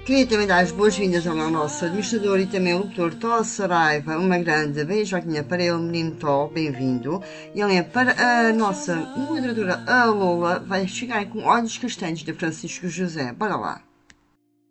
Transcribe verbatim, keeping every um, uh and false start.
Queria também dar as boas-vindas ao nosso administrador e também ao doutor Tó Saraiva. Uma grande beijoquinha para ele, menino Tó, bem-vindo. E além para a nossa moderadora, a Lola, vai chegar com olhos castanhos de Francisco José. Bora lá!